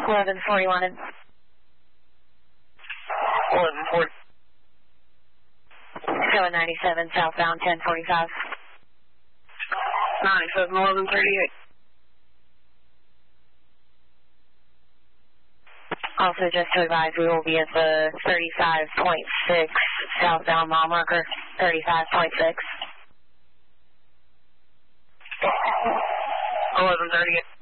1141. 1140. Showing 97 southbound 1045. 97 1138. Also, just to advise, we will be at the 35.6 southbound mile marker, 35.6. 1138.